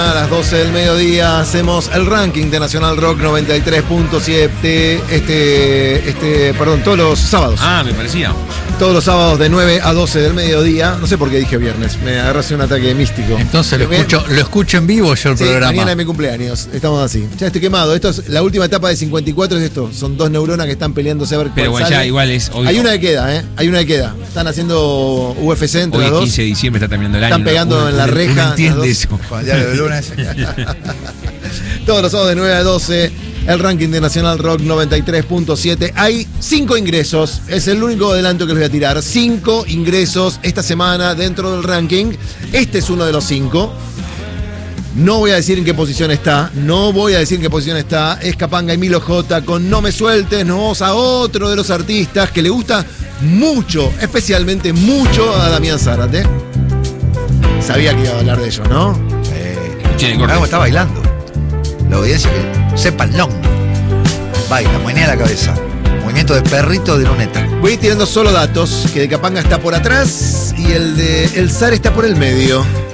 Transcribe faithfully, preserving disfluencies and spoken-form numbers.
A las doce del mediodía hacemos el ranking de Nacional Rock noventa y tres punto siete. Este, este, perdón, todos los sábados. Ah, me parecía. Todos los sábados de nueve a doce del mediodía. No sé por qué dije viernes. Me agarraste un ataque místico. Entonces lo escucho, lo escucho en vivo yo el sí, programa. Mañana es mi cumpleaños. Estamos así. Ya estoy quemado. Esto es la última etapa de cincuenta y cuatro. Es esto. Son dos neuronas que están peleándose a ver Pero cuál igual, ya, sale. igual es hoy. Hay una que queda, ¿eh? Hay una que queda. Están haciendo U F C entre Hoy las es dos. quince de diciembre, está terminando el año. Están pegando uno, en la uno, reja, uno entiende las eso. Con diario de lunes. Todos los sábados de nueve a doce, el ranking de Nacional Rock noventa y tres punto siete. Hay cinco ingresos, es el único adelanto que les voy a tirar. Cinco ingresos esta semana dentro del ranking. Este es uno de los cinco. No voy a decir en qué posición está, no voy a decir en qué posición está. Es Capanga y Milo J con No Me Sueltes. Nos vamos a otro de los artistas que le gusta mucho, especialmente mucho a Damián Zárate. Sabía que iba a hablar de ellos, ¿no? Escuché el Por corte. algo está bailando. La audiencia que sepa el long. Baila, muenea la cabeza. Movimiento de perrito de luneta. Voy a ir tirando solo datos, que de Capanga está por atrás y el de El Zar está por el medio.